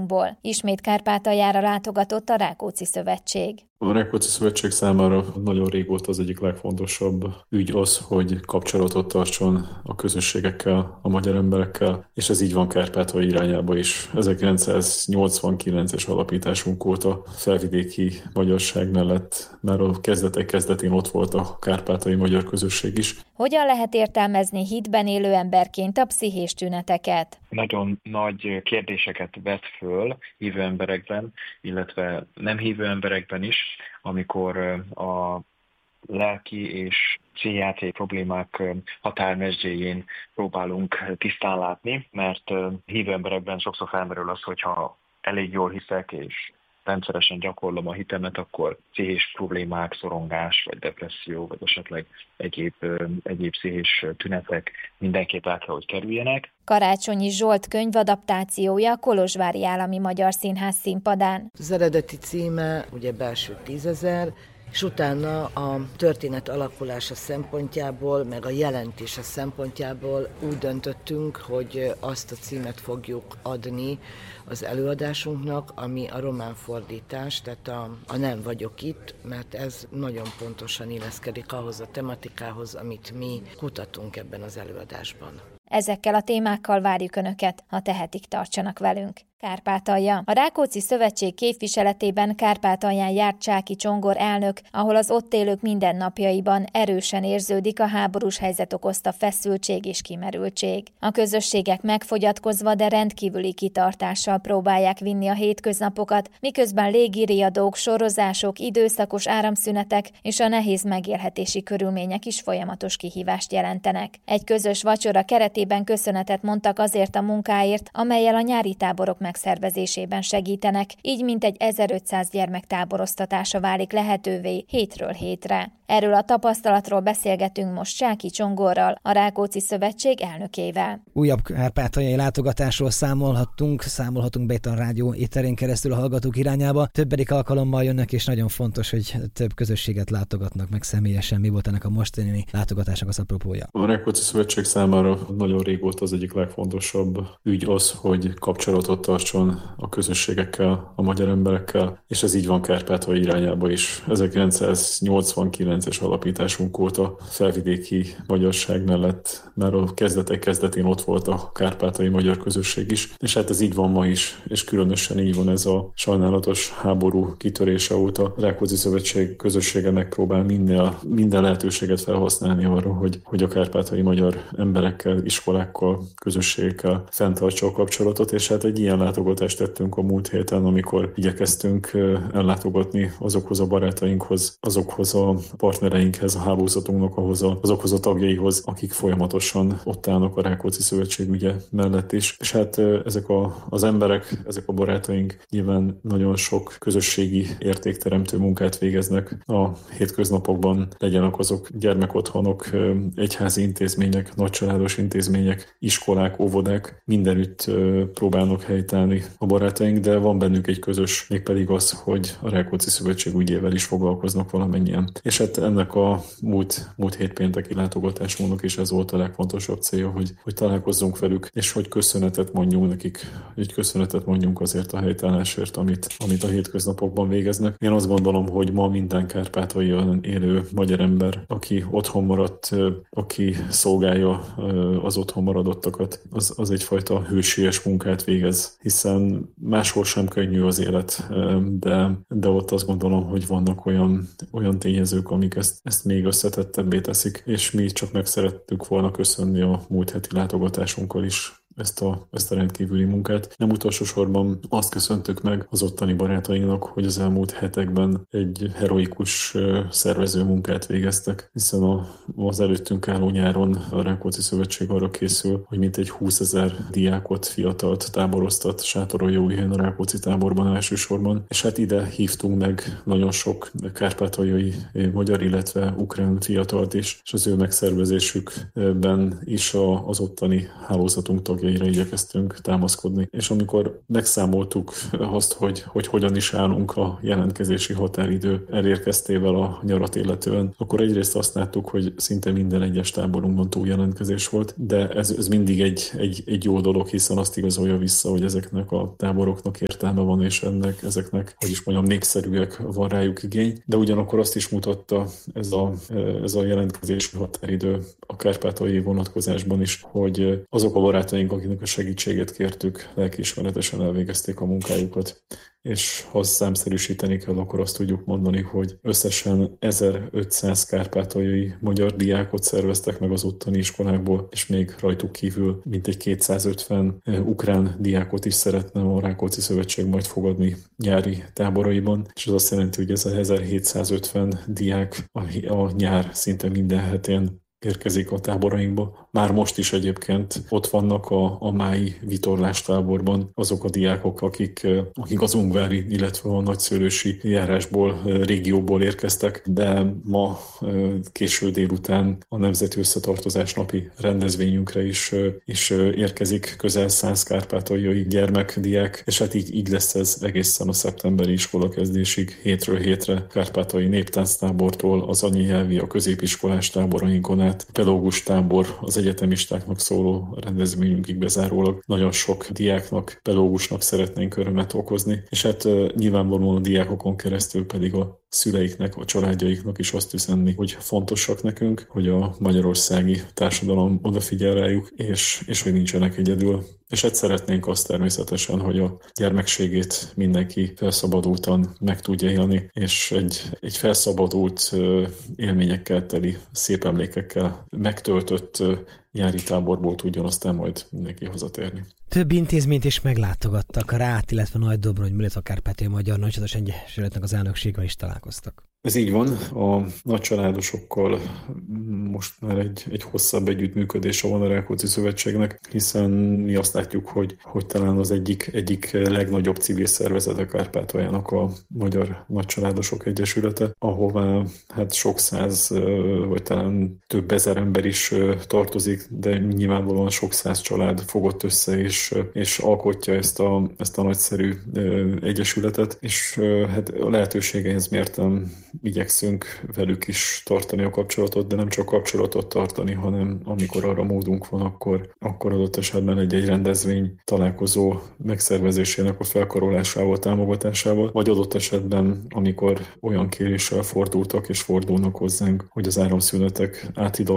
Balatonból. Ismét Kárpátaljára látogatott a Rákóczi Szövetség. A Rákóczi Szövetség számára nagyon régóta az egyik legfontosabb ügy az, hogy kapcsolatot tartson a közösségekkel, a magyar emberekkel, és ez így van Kárpátalja irányába is. 1989-es alapításunk óta felvidéki magyarság mellett már a kezdetek kezdetén ott volt a kárpátaljai magyar közösség is. Hogyan lehet értelmezni hitben élő emberként a pszichés tüneteket? Nagyon nagy kérdéseket vet föl hívő emberekben, illetve nem hívő emberekben is, amikor a lelki és pszichiátriai problémák határmezőjén próbálunk tisztán látni, mert hívő emberekben sokszor felmerül az, hogyha elég jól hiszek és rendszeresen gyakorlom a hitemet, akkor pszichés problémák, szorongás, vagy depresszió, vagy esetleg egyéb pszichés tünetek mindenképp át kell, hogy kerüljenek. Karácsonyi Zsolt könyvadaptációja a Kolozsvári Állami Magyar Színház színpadán. Az eredeti címe ugye Belső 10 000, és utána a történet alakulása szempontjából, meg a jelentése szempontjából úgy döntöttünk, hogy azt a címet fogjuk adni az előadásunknak, ami a román fordítás, tehát a Nem vagyok itt, mert ez nagyon pontosan illeszkedik ahhoz a tematikához, amit mi kutatunk ebben az előadásban. Ezekkel a témákkal várjuk Önöket, ha tehetik, tartsanak velünk. Kárpátalja. A Rákóczi Szövetség képviseletében Kárpátalján járt Csáky Csongor elnök, ahol az ott élők mindennapjaiban erősen érződik a háborús helyzet okozta feszültség és kimerültség. A közösségek megfogyatkozva, de rendkívüli kitartással próbálják vinni a hétköznapokat, miközben légiriadók, sorozások, időszakos áramszünetek és a nehéz megélhetési körülmények is folyamatos kihívást jelentenek. Egy közös vacsora keretében köszönetet mondtak azért a munkáért, amellyel a nyári táborok megszervezésében segítenek, így mintegy 1500 gyermek táboroztatása válik lehetővé hétről hétre. Erről a tapasztalatról beszélgetünk most Csáky Csongorral, a Rákóczi Szövetség elnökével. Újabb kárpátaljai látogatásról számolhatunk be itt a rádió éterén keresztül a hallgatók irányába. Többedik alkalommal jönnek, és nagyon fontos, hogy több közösséget látogatnak meg személyesen. Mi volt ennek a mostani látogatásnak az apropója? A Rákóczi Szövetség számára nagyon régóta az egyik legfontosabb ügy az, hogy kapcsolatot tartson a közösségekkel, a magyar emberekkel, és ez így van Kárpátalja irányába is. 1989-es alapításunk óta felvidéki magyarság mellett már a kezdetek kezdetén ott volt a kárpátaljai magyar közösség is, és hát ez így van ma is, és különösen így van ez a sajnálatos háború kitörése óta. A Rákóczi Szövetség közössége megpróbál minden lehetőséget felhasználni arra, hogy a kárpátaljai magyar emberekkel, iskolákkal, közösségekkel fenntartsa a kapcsolatot, és hát egy ilyen látogatást tettünk a múlt héten, amikor igyekeztünk ellátogatni azokhoz a barátainkhoz, azokhoz a partnereinkhez, a hálózatunknak, azokhoz a tagjaihoz, akik folyamatosan ott állnak a Rákóczi Szövetség ügye mellett is. És hát ezek az emberek, ezek a barátaink nyilván nagyon sok közösségi értékteremtő munkát végeznek a hétköznapokban, legyenek azok gyermekotthonok, egyházi intézmények, nagycsaládos intézmények, iskolák, óvodák, mindenütt próbálnak helytállni a barátaink, de van bennük egy közös, mégpedig az, hogy a Rákóczi Szövetség ügyével is foglalkoznak valamennyien. És hát ennek a múlt hét pénteki látogatásunknak is ez volt a legfontosabb célja, hogy találkozzunk velük, és hogy köszönetet mondjunk nekik, hogy köszönetet mondjunk azért a helytállásért, amit a hétköznapokban végeznek. Én azt gondolom, hogy ma minden Kárpátaljon élő magyar ember, aki otthon maradt, aki szolgálja az otthon maradottakat, az egyfajta hősies munkát végez, hiszen máshol sem könnyű az élet, de ott azt gondolom, hogy vannak olyan tényezők, amik ezt még összetettebbé teszik, és mi csak meg szerettük volna köszönni a múlt heti látogatásunkkal is ezt a rendkívüli munkát. Nem utolsó sorban azt köszöntük meg az ottani barátainak, hogy az elmúlt hetekben egy heroikus szervező munkát végeztek, hiszen az előttünk álló nyáron a Rákóczi Szövetség arra készül, hogy mintegy 20 000 diákot, fiatalt táboroztat, sátorolja Újhelyen a Rákóczi táborban elsősorban, és hát ide hívtunk meg nagyon sok kárpátaljai magyar, illetve ukrán fiatalt is, és az ő megszervezésükben is az ottani hálózatunk tagjai metodológiaira igyekeztünk támaszkodni. És amikor megszámoltuk azt, hogy hogyan is állunk a jelentkezési határidő elérkeztével a nyarat illetően, akkor egyrészt azt láttuk, hogy szinte minden egyes táborunkban túljelentkezés volt, de ez mindig egy jó dolog, hiszen azt igazolja vissza, hogy ezeknek a táboroknak értelme van, és ezeknek, hogy is mondjam, népszerűek, van rájuk igény, de ugyanakkor azt is mutatta ez a jelentkezési határidő a kárpátaljai vonatkozásban is, hogy azok a barátaink, akiknek a segítségét kértük, lelkiismeretesen elvégezték a munkájukat. És ha számszerűsíteni kell, akkor azt tudjuk mondani, hogy összesen 1500 kárpátaljai magyar diákot szerveztek meg az ottani iskolákból, és még rajtuk kívül mintegy 250 ukrán diákot is szeretne a Rákóczi Szövetség majd fogadni nyári táboraiban, és az azt jelenti, hogy ez a 1750 diák a nyár szinte minden hetén érkezik a táborainkba. Már most is egyébként ott vannak a mái vitorlástáborban azok a diákok, akik az ungvári, illetve a nagyszőlősi járásból, régióból érkeztek, de ma késő délután a Nemzeti Összetartozás napi rendezvényünkre is érkezik közel 100 kárpátaljai gyermek, diák, és hát így lesz ez egészen a szeptemberi iskolakezdésig, hétről hétre kárpátaljai néptánctábortól az anyanyelvi, a középiskolás táborainkon át, pedagógus tábor, az egyetemistáknak szóló rendezvényünkig bezárólag nagyon sok diáknak, pedagógusnak szeretnénk örömet okozni, és hát nyilvánvalóan a diákokon keresztül pedig a szüleiknek, a családjaiknak is azt üzenni, hogy fontosak nekünk, hogy a magyarországi társadalom odafigyel rájuk, és hogy nincsenek egyedül. És hát szeretnénk azt természetesen, hogy a gyermekségét mindenki felszabadultan meg tudja élni, és egy felszabadult, élményekkel teli, szép emlékekkel megtöltött nyári táborból tudjon aztán majd mindenki hazatérni. Több intézményt is meglátogattak, a Rát, illetve Nagy-Dobrony, illetve a Kárpátaljai Magyar Nagycsaládos Egyesületnek az elnökséggel is találkoztak. Ez így van, a nagycsaládosokkal most már egy hosszabb együttműködése van a Rákóczi Szövetségnek, hiszen mi azt látjuk, hogy talán az egyik legnagyobb civil szervezet a Kárpátaljának a Magyar Nagycsaládosok Egyesülete, ahová hát sok száz, vagy talán több ezer ember is tartozik, de nyilvánvalóan sok száz család fogott össze, és alkotja ezt a nagyszerű egyesületet, és hát a lehetőségehez mérten igyekszünk velük is tartani a kapcsolatot, de nem csak kapcsolatot tartani, hanem amikor arra módunk van, akkor adott esetben egy rendezvény találkozó megszervezésének a felkarolásával, támogatásával, vagy adott esetben, amikor olyan kéréssel fordultak és fordulnak hozzánk, hogy az áramszünetek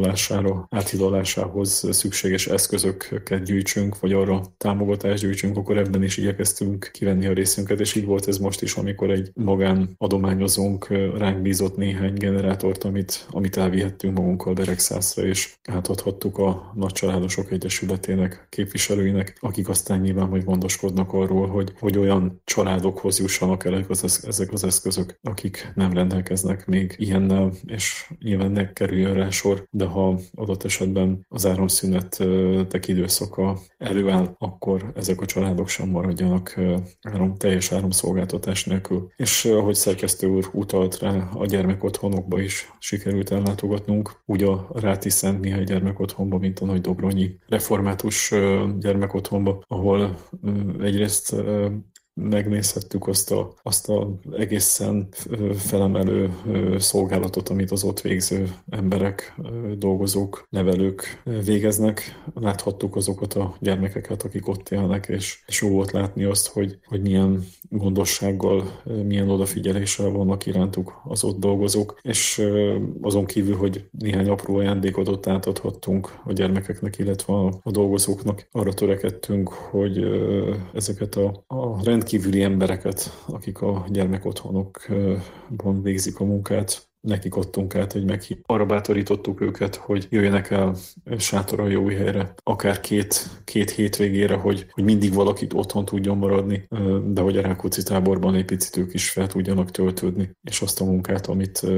áthidalásához szükséges eszközöket gyűjtsünk, vagy arra támogatást gyűjtsünk, akkor ebben is igyekeztünk kivenni a részünket, és így volt ez most is, amikor egy magánadományozónk ránk bízott néhány generátort, amit elvihettünk magunkkal Beregszászra, és átadhattuk a Nagycsaládosok Egyesületének képviselőinek, akik aztán nyilván majd gondoskodnak arról, hogy olyan családokhoz jussanak el ezek az eszközök, akik nem rendelkeznek még ilyennel, és nyilván ne kerüljön rá sor, de ha adott esetben az áramszünetek időszaka előáll, akkor ezek a családok sem maradjanak teljes áramszolgáltatás nélkül. És ahogy szerkesztő úr utalt rá, a gyermekotthonokba is sikerült ellátogatnunk, úgy a Ráti Szent Mihály gyermekotthonba, mint a Nagy-Dobronyi református gyermekotthonba, ahol egyrészt megnézhettük azt a egészen felemelő szolgálatot, amit az ott végző emberek, dolgozók, nevelők végeznek. Láthattuk azokat a gyermekeket, akik ott élnek, és jó volt látni azt, hogy milyen gondossággal, milyen odafigyeléssel vannak irántuk az ott dolgozók, és azon kívül, hogy néhány apró ajándékot ott átadhattunk a gyermekeknek, illetve a dolgozóknak, arra törekedtünk, hogy ezeket a rendkívüli embereket, akik a gyermekotthonokban végzik a munkát, nekik adtunk át egy meghívást. Arra bátorítottuk őket, hogy jöjjenek el Sátoraljaújhelyre, akár két hétvégére, hogy mindig valakit otthon tudjon maradni, de hogy a Rákóczi táborban egy picit ők is fel tudjanak töltődni, és azt a munkát,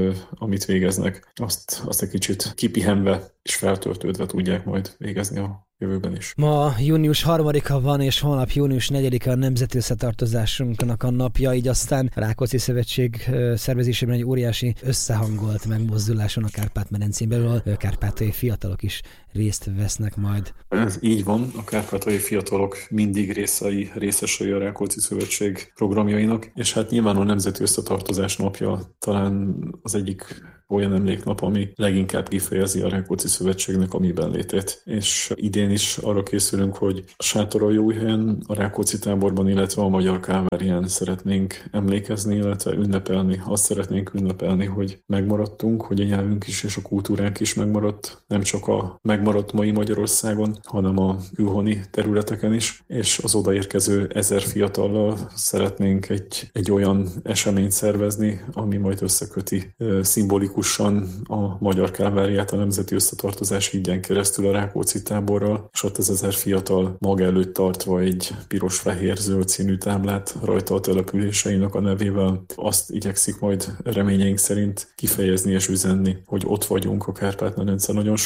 amit végeznek, azt egy kicsit kipihenve és feltöltődve tudják majd végezni a jövőben is. Ma június 3-a van, és holnap június 4-a a nemzeti összetartozásunknak a napja, így aztán a Rákóczi Szövetség szervezésében egy óriási összehangolt megmozduláson a Kárpát-medencén belül a kárpátaljai fiatalok is részt vesznek majd. Ez így van, a kárpátaljai fiatalok mindig részesei a Rákóczi Szövetség programjainak, és hát nyilván a nemzeti összetartozás napja talán az egyik olyan emléknap, ami leginkább kifejezi a Rákóczi Szövetségnek a miben létét. És idén is arra készülünk, hogy a Sátoraljóújhelyen, a Rákóczi táborban, illetve a Magyar Kálvárián szeretnénk emlékezni, illetve ünnepelni. Azt szeretnénk ünnepelni, hogy megmaradtunk, hogy a nyelvünk is és a kultúránk is megmaradt, nem csak a megmaradt mai Magyarországon, hanem a külhoni területeken is, és az odaérkező 1000 fiatallal szeretnénk egy olyan eseményt szervezni, ami majd összeköti szimbolikusan a Magyar Kálváriát, a Nemzeti Összetartozás hídján keresztül a Rákóczi táborral, és ott az 1000 fiatal maga előtt tartva egy piros-fehér-zöld színű táblát rajta a településeinek a nevével. Azt igyekszik majd reményeink szerint kifejezni és üzenni, hogy ott vagyunk a Kárpát-medence. Nagyon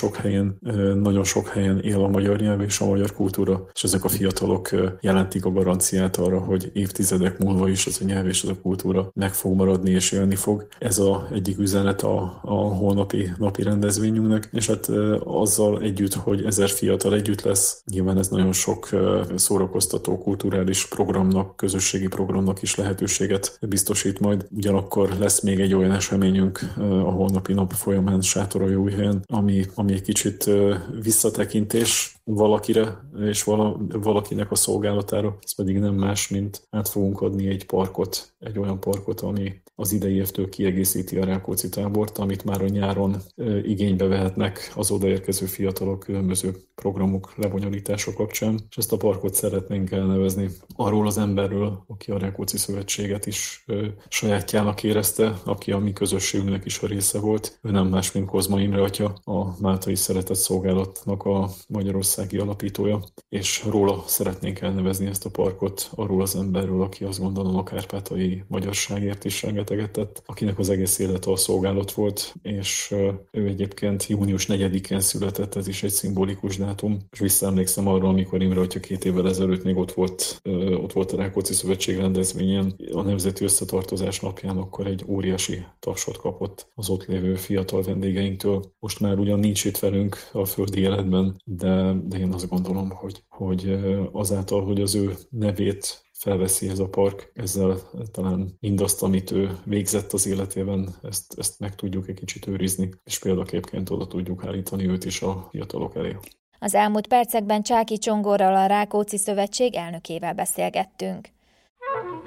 sok helyen él a magyar nyelv és a magyar kultúra, és ezek a fiatalok jelentik a garanciát arra, hogy évtizedek múlva is ez a nyelv és ez a kultúra meg fog maradni és élni fog. Ez az egyik üzenet a holnapi napi rendezvényünknek, és hát azzal együtt, hogy 1000 fiatal együtt lesz, nyilván ez nagyon sok szórakoztató kulturális programnak, közösségi programnak is lehetőséget biztosít majd. Ugyanakkor lesz még egy olyan eseményünk a holnapi nap folyamán Sátoraljóújhelyen, ami egy kicsit visszatekintés valakire és valakinek a szolgálatára, ez pedig nem más, mint át fogunk adni egy olyan parkot, ami az idei évtől kiegészíti a Rákóczi tábort, amit már a nyáron igénybe vehetnek az odaérkező fiatalok különböző programok lebonyolítása kapcsán, és ezt a parkot szeretnénk elnevezni arról az emberről, aki a Rákóczi Szövetséget is sajátjának érezte, aki a mi közösségünknek is a része volt. Ő nem más, mint Kozma Imre atya, a Máltai Szeretett Szolgálatnak a magyarországi alapítója, és róla szeretnénk elnevezni ezt a parkot, arról az emberről, aki azt gondolom a kárpátaljai magyarságért is rengeteget tett, akinek az egész élete a szolgálat volt, és ő egyébként június 4-én született, ez is egy szimbolikus dátum, és visszaemlékszem arra, amikor Imre atya 2 évvel ezelőtt még ott volt a Rákóczi Szövetség rendezvényen, a Nemzeti Összetartozás napján, akkor egy óriási tapsot kapott az ott lévő fiatal vendégeinktől. Most már ugyan nincs itt velünk a földi életben, de én azt gondolom, hogy azáltal, hogy az ő nevét felveszi ez a park, ezzel talán mindazt, amit ő végzett az életében, ezt meg tudjuk egy kicsit őrizni, és példaképként oda tudjuk állítani őt is a fiatalok elé. Az elmúlt percekben Csáky Csongorral, a Rákóczi Szövetség elnökével beszélgettünk.